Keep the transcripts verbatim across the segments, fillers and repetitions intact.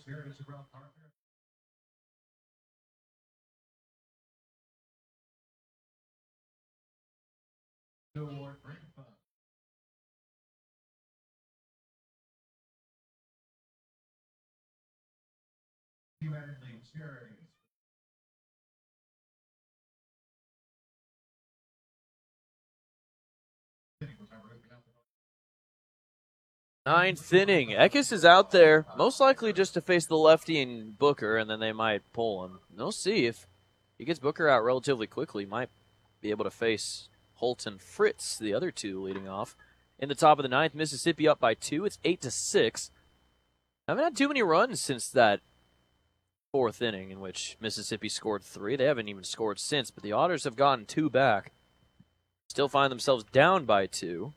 Ninth inning. Eckes is out there, most likely just to face the lefty and Booker, and then they might pull him. We'll see if he gets Booker out relatively quickly. Might be able to face Holt and Fritz, the other two leading off. In the top of the ninth, Mississippi up by two. It's eight to six. Haven't had too many runs since that fourth inning in which Mississippi scored three. They haven't even scored since, but the Otters have gotten two back. Still find themselves down by two.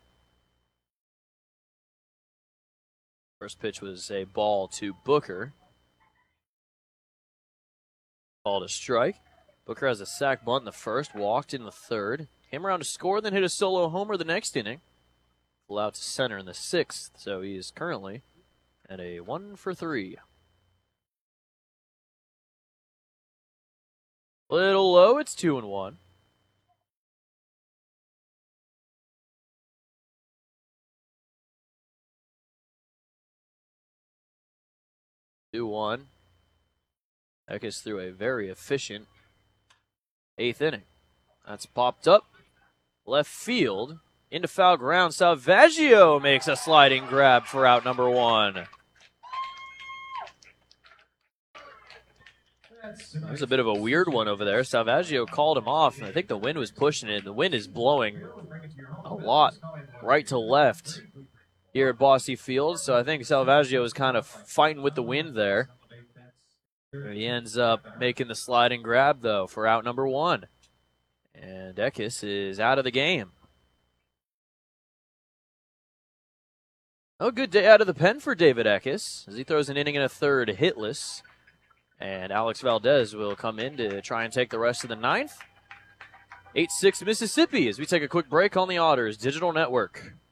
First pitch was a ball to Booker. Ball to strike. Booker has a sac bunt in the first, walked in the third. Came around to score, then hit a solo homer the next inning. Flew out to center in the sixth, so he is currently at a one for three. Little low, it's two and one. two one. Eckes threw a very efficient eighth inning. That's popped up. Left field. Into foul ground. Salvaggio makes a sliding grab for out number one. There's a bit of a weird one over there. Salvaggio called him off, and I think the wind was pushing it. The wind is blowing a lot right to left here at Bosse Field, so I think Salvaggio is kind of fighting with the wind there. He ends up making the sliding grab, though, for out number one. And Eckes is out of the game. Oh, good day out of the pen for David Eckes as he throws an inning and a third hitless. And Alex Valdez will come in to try and take the rest of the ninth. eight six Mississippi as we take a quick break on the Otters Digital Network.